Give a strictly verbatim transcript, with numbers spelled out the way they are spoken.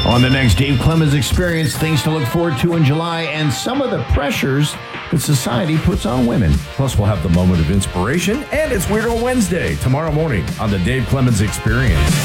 On the next Dave Clemens Experience, things to look forward to in July and some of the pressures that society puts on women. Plus, we'll have the moment of inspiration, and it's Weirdo Wednesday tomorrow morning on the Dave Clemens Experience.